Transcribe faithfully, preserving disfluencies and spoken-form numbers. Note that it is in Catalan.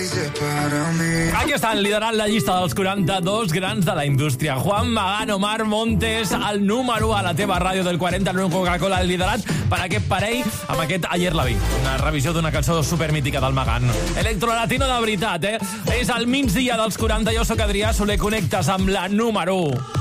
Aquí estan liderant la llista dels quaranta-dos grans de la indústria. Juan Magán, Omar Montes, el número a la teva ràdio del quaranta, el Coca-Cola, liderat per aquest parell amb aquest Ayer la vi, una revisió d'una cançó supermítica del Magán. Electrolatino de veritat, eh? És el migdia dels quaranta, jo sóc Adrià Soler, connectes amb la número u.